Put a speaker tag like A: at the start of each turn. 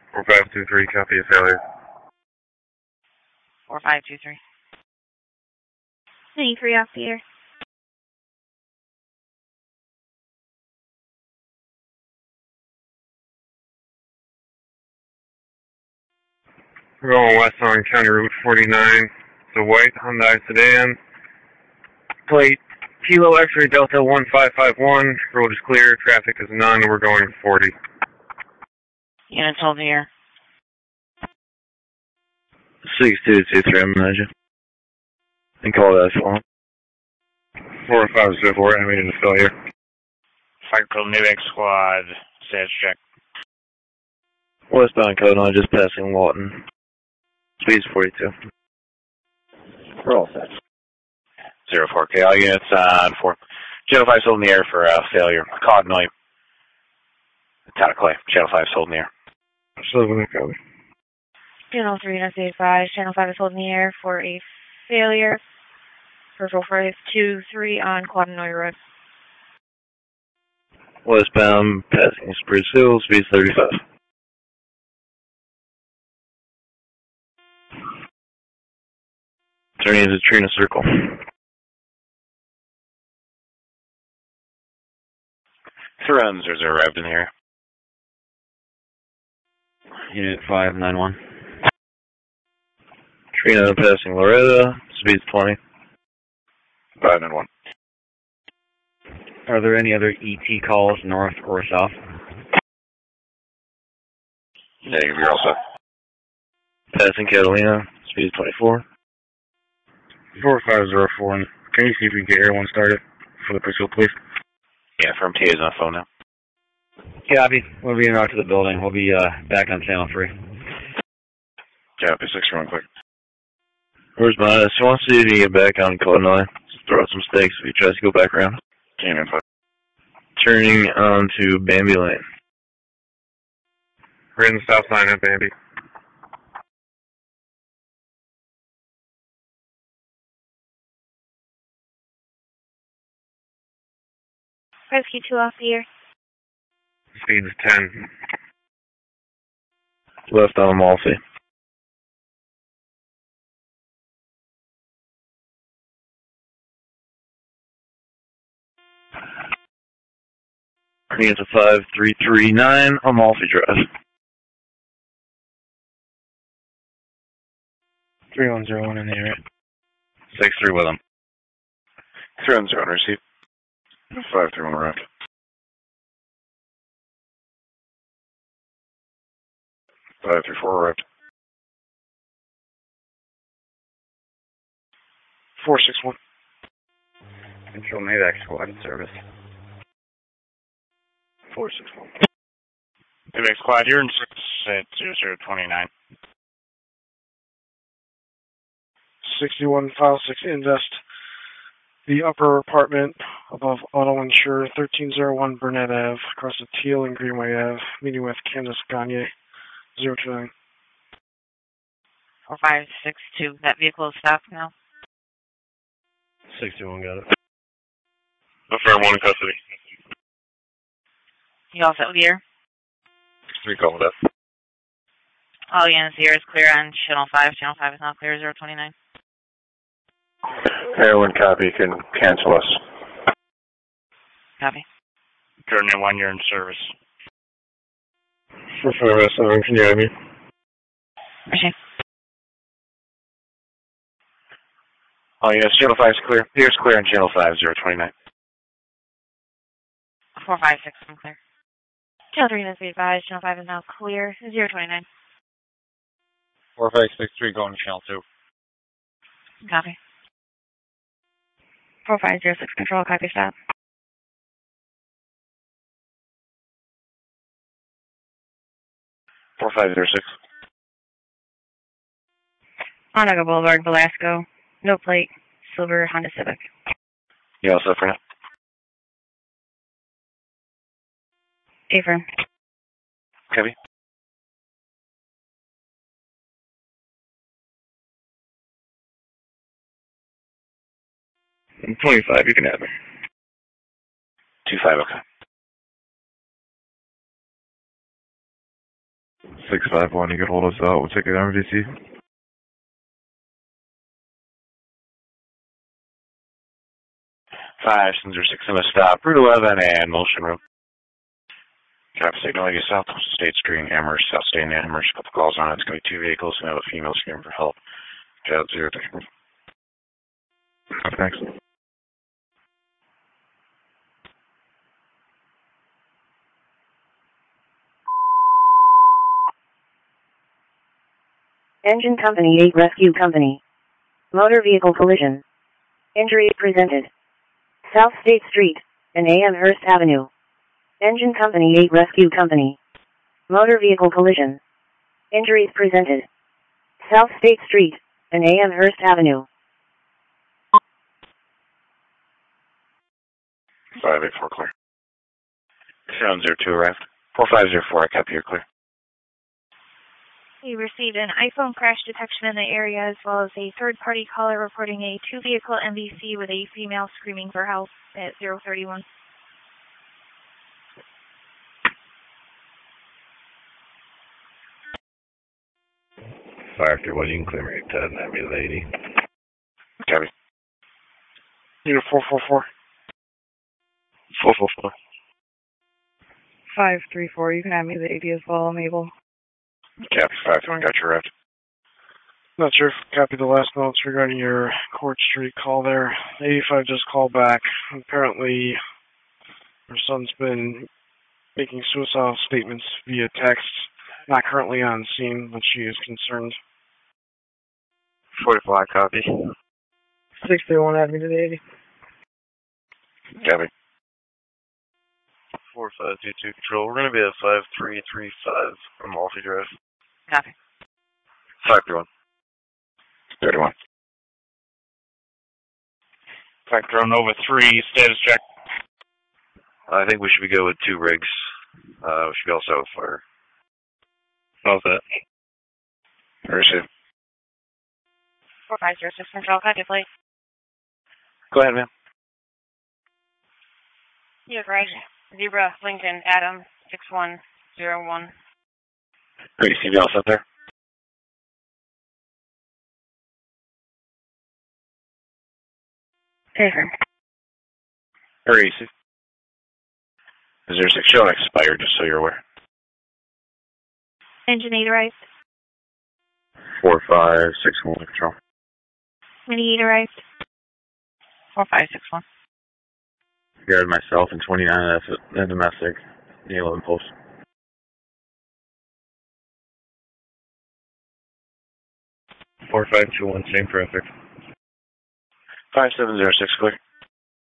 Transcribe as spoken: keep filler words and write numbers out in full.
A: four five two three, copy a failure.
B: four five two three. ninety-three off the air.
A: We're going west on County Route forty-nine. It's a white Hyundai sedan. Plate Kilo X-ray Delta one five five one. Road is clear. Traffic is none. We're going forty.
B: Units hold the air.
C: six two two three, I'm manager. And call that for him.
A: four five zero four, animated to failure.
D: Fire Code Newegg Squad, status check.
C: Westbound code nine, just passing Lawton. Speed's forty-two.
E: We're all set.
D: zero four K, all units on four. Channel five holding the air for uh, failure. Cognoy. Town of Clay. Channel five holding the air.
A: Seven, copy.
B: Channel three, North eighty-five. Channel five is holding the air for a failure. For four five two three on Quadenoy Road.
C: Westbound, passing Spruce Hill, speed's thirty-five. Turning into Trina Circle.
D: Thrones are arrived in here.
C: Unit five nine one. Trina passing Loretta, speed's twenty.
D: five nine one.
F: Are there any other E T calls north or south?
D: Negative, you're all set.
C: Passing Catalina, speed's twenty-four.
A: four five zero four, and can you see if we can get everyone started for the pursuit, please?
D: Yeah, firm T is on the phone now.
F: Copy. We'll be en route to the building. We'll be uh, back on channel three.
D: Copy, six one quick.
C: Where's mine? She wants to see if you get back on code nine. Throw out some stakes if he tries to go back around.
D: Canyon five.
C: Turning onto Bambi Lane.
A: We're in the south line of Bambi.
B: Rescue two off the air.
A: Speed's ten.
C: Left on Amalfi. Turning into five three three nine Amalfi Drive.
A: three one zero one in the area.
D: six three with them. three one zero on receipt. five three one arrived. five three four arrived. four six one.
F: Control Navac squad in service.
D: four six one. Newegg Squad, you're in service at zero zero two nine.
G: sixty-one file six invest. The upper apartment above Auto Insure, thirteen oh one Burnett Avenue, across the Teal and Greenway Avenue, meeting with Candace Gagne, zero two nine.
B: four five six two. That vehicle is stopped now.
C: sixty-one got it.
A: Affirm one in custody.
B: You all set with the air?
A: Three call it up.
B: All units here is clear on Channel five. Channel five is now clear, zero two nine.
E: Everyone copy, you can cancel us.
B: Copy.
D: Jordan one, you're in service.
A: four five S nine, can you have me?
B: Machine.
D: Oh, yes, Channel five is clear. Here's clear on Channel five, zero two nine.
B: four five six, I'm clear. Channel three is advised. Channel five is now clear, zero two nine.
H: four five six three going to Channel two.
B: Copy. four five zero six, control, copy, stop.
D: four five zero six.
B: Onondaga Boulevard, Velasco. No plate. Silver Honda Civic.
D: You all set for now?
B: Affirm.
D: Copy.
A: twenty-five, you can have me.
D: two five, okay.
C: six five one, you can hold us out. We'll take an M V C.
D: five seven zero six, I'm going to stop. Route eleven and Motion Room. Traffic signaling you south State Street, Amherst, South State and Amherst. A couple calls on it. It's going to be two vehicles. We have a female screaming for help. Jet zero.
C: Thanks.
I: Engine Company eight Rescue Company. Motor vehicle collision. Injury presented. South State Street and Amherst Avenue. Engine Company eight Rescue Company. Motor vehicle collision. Injuries presented. South State Street and Amherst Avenue.
D: five eight four clear. seven zero two arrived. four five zero four, I copy, you're clear.
B: We received an iPhone crash detection in the area, as well as a third-party caller reporting a two-vehicle M V C with a female screaming for help at zero thirty one.
C: Fire after one, you can clear me ten, that'd be lady.
D: Copy.
G: Unit four four four.
C: four four four.
J: five three four, you can have me the eighty as well, Mabel.
D: Copy, five two one, got your route.
G: Not sure if you copied the last notes regarding your Court Street call there. eighty-five just called back. Apparently, her son's been making suicidal statements via text. Not currently on scene, but she is concerned.
A: forty-five, copy.
J: six three one, add me to the eighty.
D: Copy.
C: four five two two control. We're going to be at five three three five from Amalfi Drive.
J: Copy.
C: five three one.
D: thirty-one.
A: Factor Nova three, status check.
C: I think we should be good with two rigs. Uh, we should be all set with fire.
A: How's that?
D: Receive.
B: four five zero six control, copy, please.
D: Go ahead, ma'am.
B: You have right. Zebra, Lincoln, Adam, six one zero one.
D: Great, see you all set there.
B: Okay, sir.
D: Very easy. zero six show expired, just so you're aware.
B: Engine eight arrived.
C: four five six one control.
B: Mini eight arrived. four five six one.
C: Guard myself and twenty-nine and domestic. The eleven post. four five two one, same traffic.
D: five seven zero six clear.